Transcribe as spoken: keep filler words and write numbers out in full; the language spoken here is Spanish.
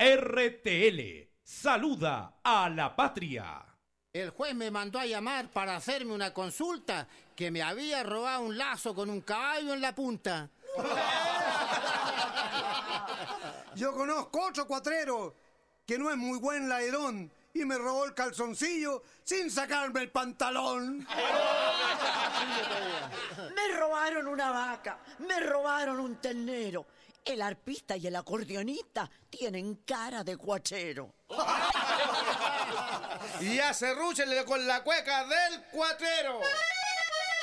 R T L saluda a la patria. El juez me mandó a llamar para hacerme una consulta que me había robado un lazo con un caballo en la punta. Yo conozco otro cuatrero que no es muy buen ladrón y me robó el calzoncillo sin sacarme el pantalón. Me robaron una vaca, me robaron un ternero. El arpista y el acordeonista tienen cara de cuachero. Y a serrúchenle con la cueca del cuatrero.